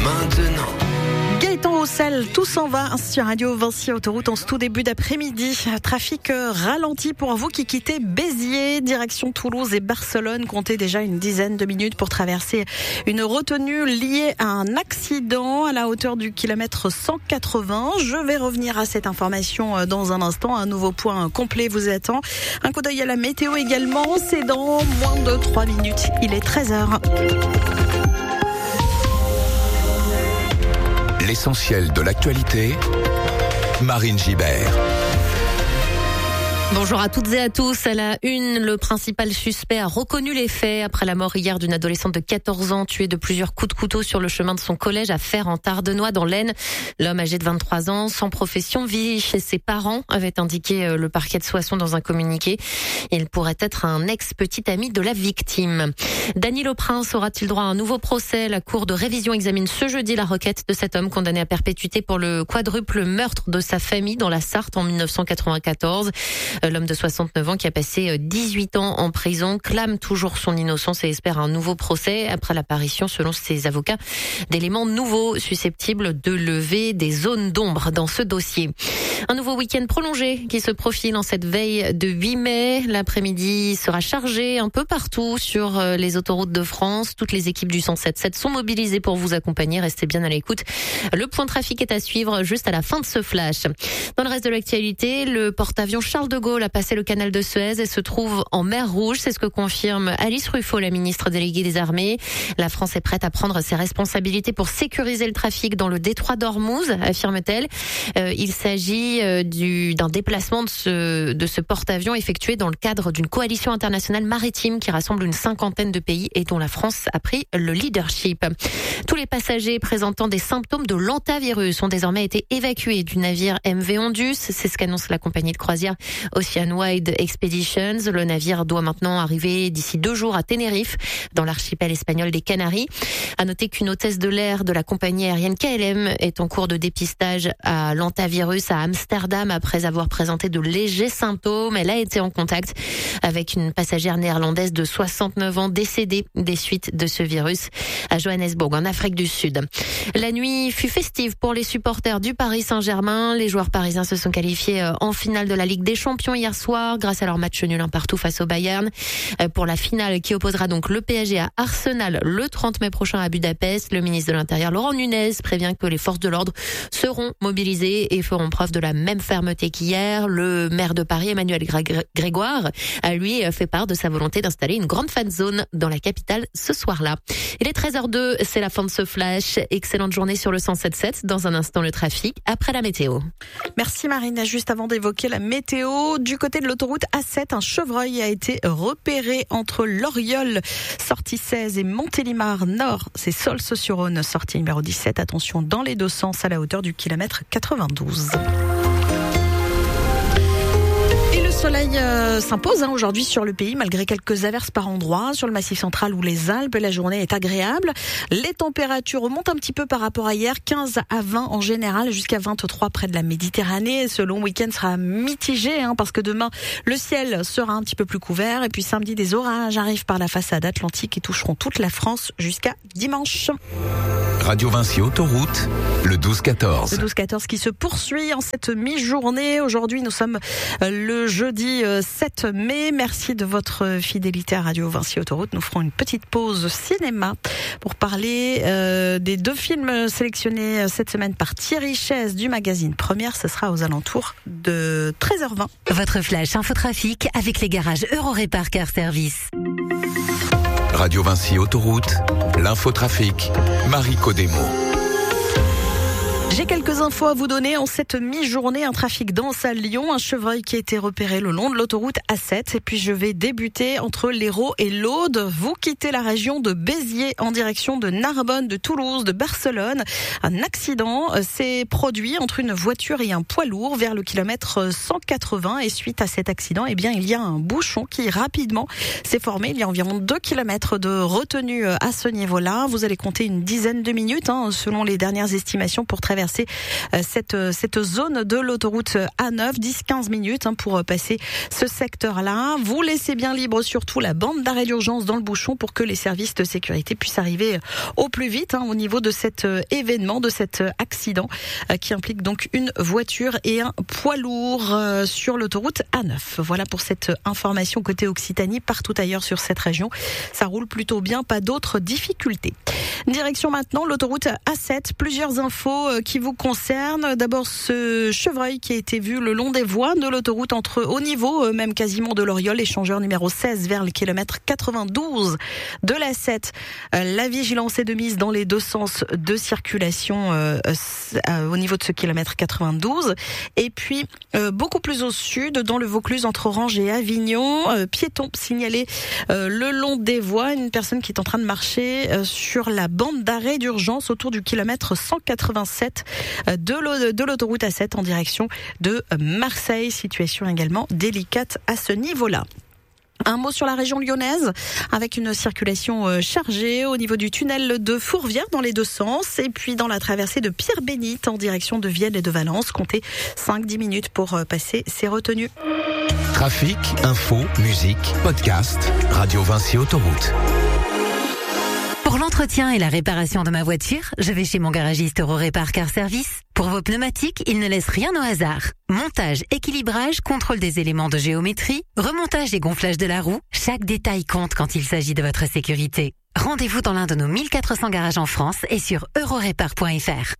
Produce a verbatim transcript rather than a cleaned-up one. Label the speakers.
Speaker 1: maintenant.
Speaker 2: Gaëtan Roussel, tout s'en va sur Radio Vinci Autoroute en ce tout début d'après-midi. Trafic ralenti pour vous qui quittez Béziers, direction Toulouse et Barcelone. Comptez déjà une dizaine de minutes pour traverser une retenue liée à un accident à la hauteur du kilomètre cent quatre-vingts. Je vais revenir à cette information dans un instant. Un nouveau point complet vous attend. Un coup d'œil à la météo également. C'est dans moins de trois minutes. Il est treize heures.
Speaker 3: L'essentiel de l'actualité, Marine Gibert.
Speaker 4: Bonjour à toutes et à tous. À la une, le principal suspect a reconnu les faits après la mort hier d'une adolescente de quatorze ans tuée de plusieurs coups de couteau sur le chemin de son collège à Fère en Tardenois dans l'Aisne. L'homme âgé de vingt-trois ans, sans profession, vit chez ses parents, avait indiqué le parquet de Soissons dans un communiqué. Il pourrait être un ex-petit ami de la victime. Dany Leprince aura-t-il droit à un nouveau procès? La cour de révision examine ce jeudi la requête de cet homme condamné à perpétuité pour le quadruple meurtre de sa famille dans la Sarthe en mille neuf cent quatre-vingt-quatorze. L'homme de soixante-neuf ans qui a passé dix-huit ans en prison clame toujours son innocence et espère un nouveau procès après l'apparition, selon ses avocats, d'éléments nouveaux susceptibles de lever des zones d'ombre dans ce dossier. Un nouveau week-end prolongé qui se profile en cette veille de huit mai. L'après-midi sera chargé un peu partout sur les autoroutes de France. Toutes les équipes du cent sept sept sont mobilisées pour vous accompagner. Restez bien à l'écoute. Le point de trafic est à suivre juste à la fin de ce flash. Dans le reste de l'actualité, le porte-avions Charles de Gaulle a passé le canal de Suez et se trouve en mer Rouge. C'est ce que confirme Alice Ruffo, la ministre déléguée des Armées. La France est prête à prendre ses responsabilités pour sécuriser le trafic dans le détroit d'Ormuz, affirme-t-elle. Euh, il s'agit euh, du, d'un déplacement de ce, de ce porte-avions effectué dans le cadre d'une coalition internationale maritime qui rassemble une cinquantaine de pays et dont la France a pris le leadership. Tous les passagers présentant des symptômes de l'hantavirus ont désormais été évacués du navire M V Ondus. C'est ce qu'annonce la compagnie de croisière Oceanwide Expeditions. Le navire doit maintenant arriver d'ici deux jours à Tenerife, dans l'archipel espagnol des Canaries. À noter qu'une hôtesse de l'air de la compagnie aérienne K L M est en cours de dépistage à l'hantavirus à Amsterdam après avoir présenté de légers symptômes. Elle a été en contact avec une passagère néerlandaise de soixante-neuf ans décédée des suites de ce virus à Johannesburg, en Afrique du Sud. La nuit fut festive pour les supporters du Paris Saint-Germain. Les joueurs parisiens se sont qualifiés en finale de la Ligue des Champions hier soir grâce à leur match nul un partout face au Bayern. Pour la finale qui opposera donc le P S G à Arsenal le trente mai prochain à Budapest, le ministre de l'Intérieur Laurent Nunez prévient que les forces de l'ordre seront mobilisées et feront preuve de la même fermeté qu'hier. Le maire de Paris, Emmanuel Grégoire, a lui fait part de sa volonté d'installer une grande fan zone dans la capitale ce soir-là. Il est treize heures deux, c'est la fin de ce flash. Excellente journée sur le cent sept sept. Dans un instant, le trafic après la météo.
Speaker 2: Merci Marine. Juste avant d'évoquer la météo, du côté de l'autoroute A sept, un chevreuil a été repéré entre Loriol, sortie seize, et Montélimar Nord. C'est Saulx-sur-Aune, sortie numéro dix-sept. Attention dans les deux sens à la hauteur du kilomètre quatre-vingt-douze. Le soleil euh, s'impose hein, aujourd'hui sur le pays, malgré quelques averses par endroits, sur le Massif central ou les Alpes. La journée est agréable. Les températures remontent un petit peu par rapport à hier, quinze à vingt en général, jusqu'à vingt-trois près de la Méditerranée. Ce long week-end sera mitigé, hein, parce que demain, le ciel sera un petit peu plus couvert. Et puis samedi, des orages arrivent par la façade atlantique et toucheront toute la France jusqu'à dimanche.
Speaker 3: Radio Vinci Autoroute, le douze quatorze.
Speaker 2: Le douze quatorze qui se poursuit en cette mi-journée. Aujourd'hui, nous sommes le jeudi sept mai. Merci de votre fidélité à Radio Vinci Autoroute. Nous ferons une petite pause cinéma pour parler euh, des deux films sélectionnés cette semaine par Thierry Chaise du magazine Première. Ce sera aux alentours de treize heures vingt.
Speaker 5: Votre flash infotrafic avec les garages Eurorépar Car Service.
Speaker 3: Radio Vinci Autoroute, l'infotrafic, Marie Codemo.
Speaker 2: J'ai quelques infos à vous donner en cette mi-journée. Un trafic dense à Lyon, un chevreuil qui a été repéré le long de l'autoroute A sept. Et puis je vais débuter entre l'Hérault et l'Aude. Vous quittez la région de Béziers en direction de Narbonne, de Toulouse, de Barcelone. Un accident s'est produit entre une voiture et un poids lourd vers le kilomètre cent quatre-vingts. Et suite à cet accident, eh bien, il y a un bouchon qui rapidement s'est formé. Il y a environ deux kilomètres de retenue à ce niveau-là. Vous allez compter une dizaine de minutes, hein, selon les dernières estimations, pour traverser traverser cette, cette zone de l'autoroute A neuf, dix à quinze minutes hein, pour passer ce secteur-là. Vous laissez bien libre surtout la bande d'arrêt d'urgence dans le bouchon pour que les services de sécurité puissent arriver au plus vite hein, au niveau de cet événement, de cet accident euh, qui implique donc une voiture et un poids lourd euh, sur l'autoroute A neuf. Voilà pour cette information côté Occitanie. Partout ailleurs sur cette région, ça roule plutôt bien, pas d'autres difficultés. Direction maintenant l'autoroute A sept. Plusieurs infos euh, qui vous concernent. D'abord ce chevreuil qui a été vu le long des voies de l'autoroute entre au niveau euh, même quasiment de l'Oriol, échangeur numéro seize vers le kilomètre quatre-vingt-douze de l'A sept. Euh, la vigilance est de mise dans les deux sens de circulation euh, euh, au niveau de ce kilomètre quatre-vingt-douze. Et puis euh, beaucoup plus au sud, dans le Vaucluse entre Orange et Avignon, euh, piéton signalé euh, le long des voies. Une personne qui est en train de marcher euh, sur la bande d'arrêt d'urgence autour du kilomètre cent quatre-vingt-sept de l'autoroute A sept en direction de Marseille. Situation également délicate à ce niveau-là. Un mot sur la région lyonnaise, avec une circulation chargée au niveau du tunnel de Fourvière dans les deux sens, et puis dans la traversée de Pierre-Bénite en direction de Vienne et de Valence. Comptez cinq à dix minutes pour passer ces retenues.
Speaker 3: Trafic, info, musique, podcast, Radio Vinci Autoroute.
Speaker 5: Pour l'entretien et la réparation de ma voiture, je vais chez mon garagiste Eurorépar Car Service. Pour vos pneumatiques, il ne laisse rien au hasard. Montage, équilibrage, contrôle des éléments de géométrie, remontage et gonflage de la roue, chaque détail compte quand il s'agit de votre sécurité. Rendez-vous dans l'un de nos mille quatre cents garages en France et sur eurorépar point f r.